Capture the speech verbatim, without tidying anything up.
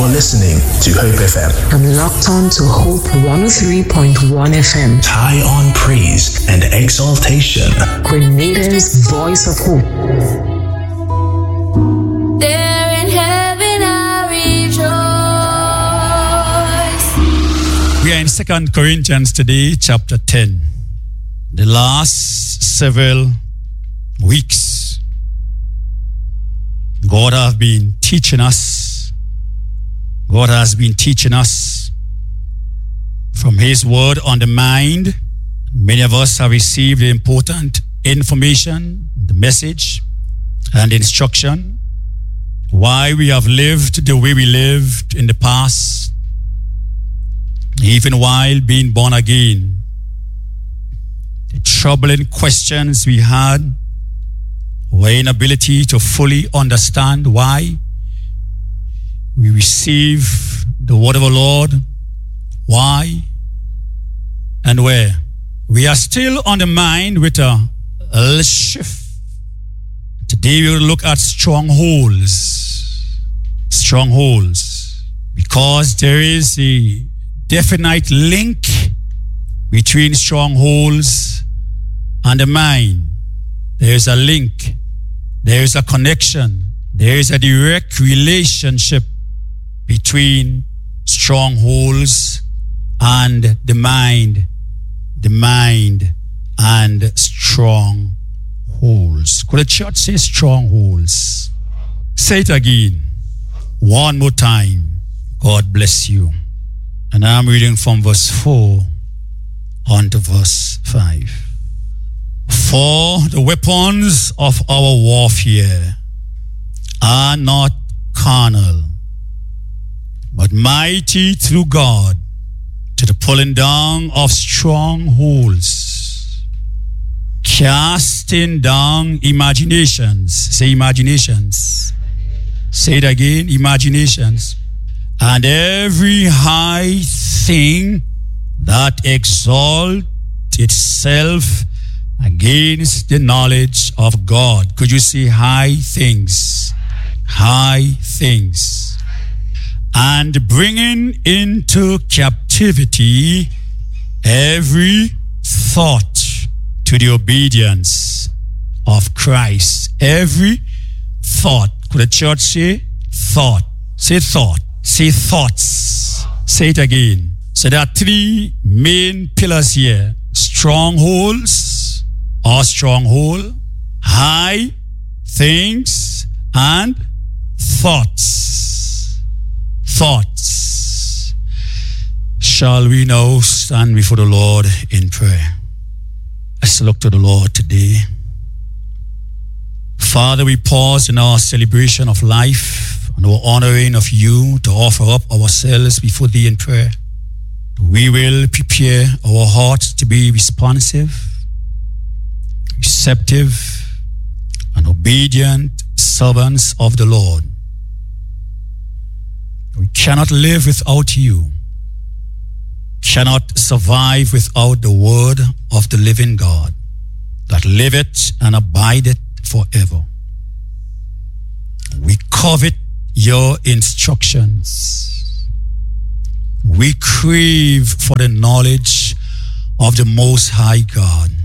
You're listening to Hope F M. I'm locked on to Hope one oh three point one F M. High on praise and exaltation. Grenada's voice of hope. There in heaven I rejoice. We are in Second Corinthians today, chapter ten. The last several weeks, God has been teaching us. God has been teaching us from His word on the mind. Many of us have received the important information, the message, and instruction. Why we have lived the way we lived in the past, even while being born again. The troubling questions we had, our inability to fully understand why we receive the word of the Lord, why and where. We are still on the mind with a, a little shift. Today we will look at strongholds. Strongholds. Because there is a definite link between strongholds and the mind. There is a link. There is a connection. There is a direct relationship between strongholds and the mind. The mind and strongholds. Could the church say strongholds? Say it again. One more time. God bless you. And I'm reading from verse four on to verse five. For the weapons of our warfare are not carnal, but mighty through God to the pulling down of strongholds, casting down imaginations. Say imaginations. Say it again, imaginations. And every high thing that exalts itself against the knowledge of God. Could you say high things? High things. And bringing into captivity every thought to the obedience of Christ. Every thought. Could the church say thought? Say thought. Say thoughts. Say it again. So there are three main pillars here. Strongholds or stronghold, high things, and thoughts. Thoughts. Shall we now stand before the Lord in prayer? Let's look to the Lord today. Father, we pause in our celebration of life and our honoring of you to offer up ourselves before thee in prayer. We will prepare our hearts to be responsive, receptive, and obedient servants of the Lord. We cannot live without you, cannot survive without the word of the living God that liveth and abideth forever. We covet your instructions. We crave for the knowledge of the Most High God.